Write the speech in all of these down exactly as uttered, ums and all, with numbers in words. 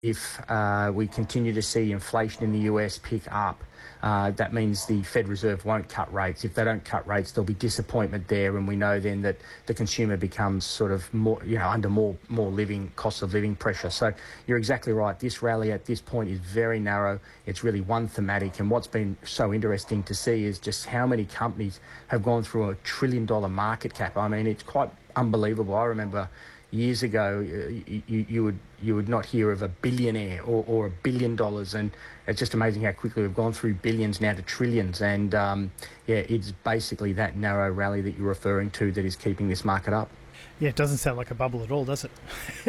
if uh, we continue to see inflation in the U S pick up, uh, that means the Fed Reserve won't cut rates. If they don't cut rates, there'll be disappointment there, and we know then that the consumer becomes sort of more, you know, under more more living cost of living pressure. So you're exactly right. This rally at this point is very narrow. It's really one thematic, and what's been so interesting to see is just how many companies have gone through a trillion dollar market cap. I mean, it's quite unbelievable. I remember years ago, you, you, you would you would not hear of a billionaire or, or a billion dollars, and it's just amazing how quickly we've gone through billions now to trillions. And um, yeah, it's basically that narrow rally that you're referring to that is keeping this market up. Yeah, it doesn't sound like a bubble at all, does it?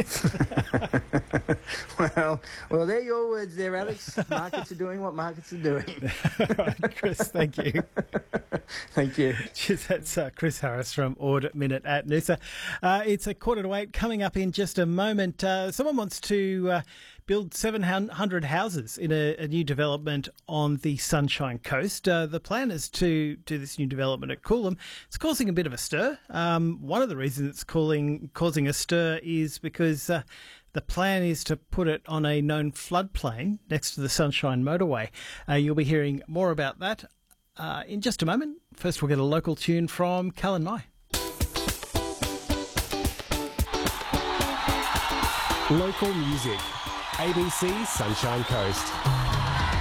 well, well, they're your words there, Alex. Markets are doing what markets are doing. All right, Chris, thank you. Thank you. Cheers, that's uh, Chris Harris from Audit Minute at Noosa. Uh, it's a quarter to eight. Coming up in just a moment, uh, someone wants to uh, build seven hundred houses in a, a new development on the Sunshine Coast. Uh, the plan is to do this new development at Coolum. It's causing a bit of a stir. Um, one of the reasons it's calling, causing a stir is because uh, the plan is to put it on a known floodplain next to the Sunshine Motorway. Uh, you'll be hearing more about that uh, in just a moment. First, we'll get a local tune from Callan Mai. Local music. A B C Sunshine Coast.